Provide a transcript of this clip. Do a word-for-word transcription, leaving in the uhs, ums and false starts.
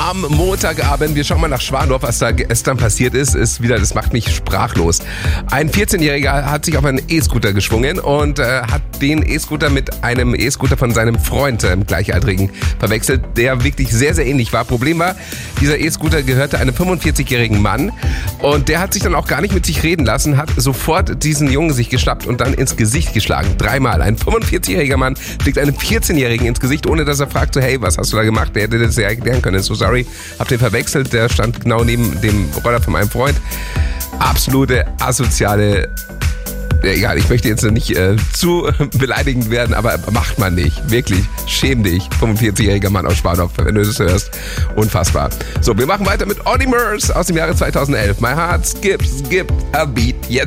am Montagabend. Wir schauen mal nach Schwandorf, was da gestern passiert ist. Ist wieder, das macht mich sprachlos. Ein vierzehnjähriger hat sich auf einen E-Scooter geschwungen und äh, hat den E-Scooter mit einem E-Scooter von seinem Freund, äh, Gleichaltrigen, verwechselt, der wirklich sehr, sehr ähnlich war. Problem war, dieser E-Scooter gehörte einem fünfundvierzigjährigen Mann und der hat sich dann auch gar nicht mit sich reden lassen, hat sofort diesen Jungen sich geschnappt und dann ins Gesicht geschlagen. Dreimal. Ein fünfundvierzigjähriger Mann schlägt einem vierzehnjährigen ins Gesicht, ohne dass er fragt, so, hey, was hast du da gemacht? Der hätte das ja erklären können. So sorry, hab den verwechselt. Der stand genau neben dem Roller von meinem Freund. Absolute asoziale... Ja, egal, ich möchte jetzt nicht äh, zu beleidigend werden, aber macht man nicht. Wirklich, schäm dich, fünfundvierzigjähriger Mann aus Schwandorf, wenn du das hörst. Unfassbar. So, wir machen weiter mit Olly Murs aus dem Jahre zweitausendelf. My heart skips, skip a beat. Jetzt